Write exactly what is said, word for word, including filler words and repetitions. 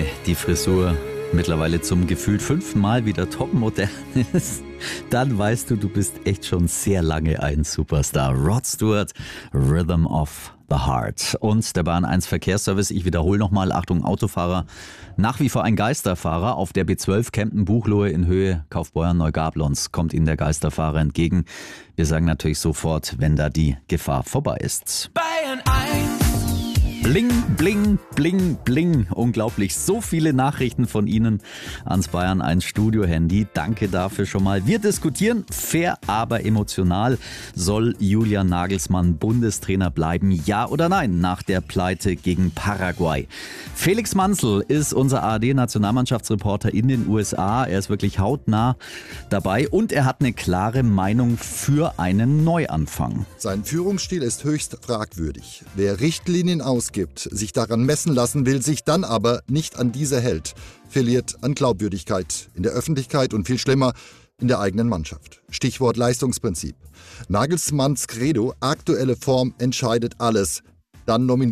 die Frisur mittlerweile zum gefühlt fünften Mal wieder topmodern ist, dann weißt du, du bist echt schon sehr lange ein Superstar. Rod Stewart, Rhythm of the Heart. Und der Bahn eins Verkehrsservice, ich wiederhole nochmal, Achtung Autofahrer, nach wie vor ein Geisterfahrer. Auf der B zwölf Kempten-Buchloe in Höhe Kaufbeuern-Neugablons kommt Ihnen der Geisterfahrer entgegen. Wir sagen natürlich sofort, wenn da die Gefahr vorbei ist. Bayern eins. Bling, bling, bling, bling. Unglaublich. So viele Nachrichten von Ihnen ans Bayern eins Studio-Handy. Danke dafür schon mal. Wir diskutieren fair, aber emotional. Soll Julian Nagelsmann Bundestrainer bleiben? Ja oder nein? Nach der Pleite gegen Paraguay. Felix Manzl ist unser A R D-Nationalmannschaftsreporter in den U S A. Er ist wirklich hautnah dabei und er hat eine klare Meinung für einen Neuanfang. Sein Führungsstil ist höchst fragwürdig. Wer Richtlinien ausgibt, sich daran messen lassen will, sich dann aber nicht an diese hält, verliert an Glaubwürdigkeit in der Öffentlichkeit und viel schlimmer in der eigenen Mannschaft. Stichwort Leistungsprinzip. Nagelsmanns Credo, aktuelle Form entscheidet alles. Dann nominiert